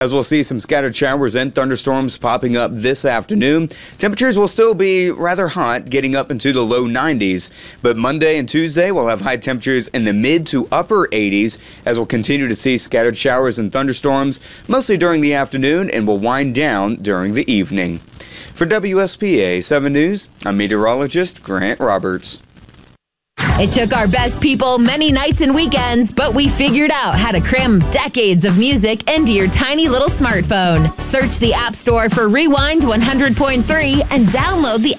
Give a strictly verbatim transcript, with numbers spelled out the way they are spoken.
As we'll see some scattered showers and thunderstorms popping up this afternoon. Temperatures will still be rather hot, getting up into the low nineties. But Monday and Tuesday we'll have high temperatures in the mid to upper eighties as we'll continue to see scattered showers and thunderstorms, mostly during the afternoon, and will wind down during the evening. For W S P A seven News, I'm meteorologist Grant Roberts. It took our best people many nights and weekends, but we figured out how to cram decades of music into your tiny little smartphone. Search the App Store for Rewind one hundred point three and download the